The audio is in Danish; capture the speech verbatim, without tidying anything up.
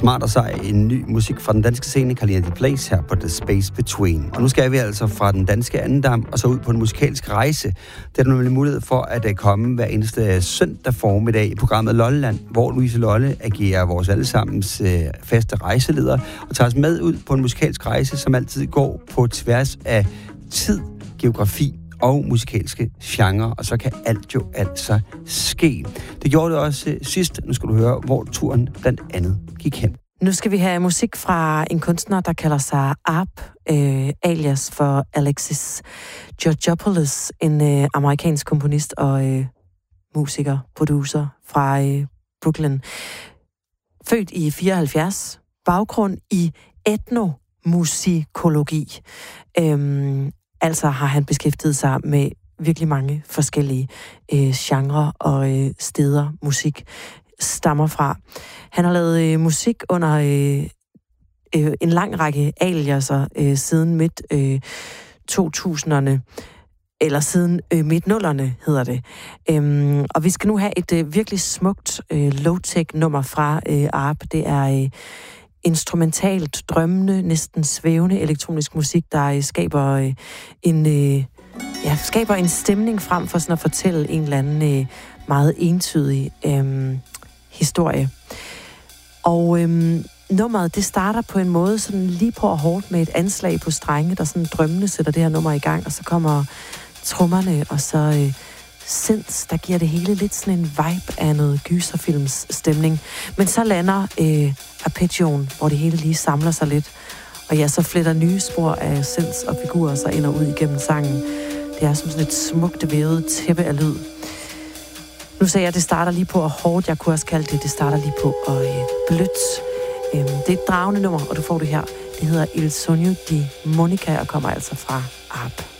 smart og sej en ny musik fra den danske scene, Carlina Place, her på The Space Between. Og nu skal vi altså fra den danske Andendam og så ud på en musikalsk rejse. Det er der nemlig mulighed for at komme hver eneste søndag formiddag i programmet Lolland, hvor Louise Lolle agerer vores allesammens øh, faste rejseleder og tager os med ud på en musikalsk rejse, som altid går på tværs af tid, geografi og musikalske genre, og så kan alt jo altså ske. Det gjorde det også øh, sidst. Nu skal du høre, hvor turen blandt andet gik hen. Nu skal vi have musik fra en kunstner, der kalder sig Arp, øh, alias for Alexis Georgopoulos, en øh, amerikansk komponist og øh, musiker, producer fra øh, Brooklyn. Født i fireoghalvfjerds, baggrund i etnomusikologi. Øhm, altså har han beskæftiget sig med virkelig mange forskellige øh, genrer og øh, steder musik stammer fra. Han har lavet øh, musik under øh, øh, en lang række aliaser øh, siden midt øh, to tusinderne, eller siden øh, midt-nullerne hedder det. Øhm, og vi skal nu have et øh, virkelig smukt øh, low-tech nummer fra øh, Arp. Det er øh, instrumentalt, drømmende, næsten svævende elektronisk musik, der øh, skaber øh, en øh, ja, skaber en stemning frem for sådan at fortælle en eller anden øh, meget entydig øh, historie. Og øhm, nummeret, det starter på en måde sådan lige på og hårdt med et anslag på strenge, der sådan drømmende sætter det her nummer i gang, og så kommer trommerne, og så øh, synths, der giver det hele lidt sådan en vibe af noget gyserfilms stemning. Men så lander øh, arpeggioen, hvor det hele lige samler sig lidt, og ja, så fletter nye spor af synths og figurer sig ind og ud igennem sangen. Det er som sådan et smukt vævet tæppe af lyd. Nu sagde jeg, at det starter lige på og hårdt. Jeg kunne også kalde det, det starter lige på og øh, blødt. Øhm, det er et dragende nummer, og du får det her. Det hedder Il Sogno di Monica og kommer altså fra Arp.